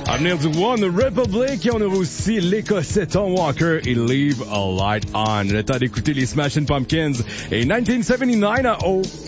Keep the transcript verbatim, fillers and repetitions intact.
À venir du One Republic, on aura aussi l'Écossais Tom Walker et Leave a Light On. Le temps d'écouter les Smashing Pumpkins et dix-neuf soixante-dix-neuf à O.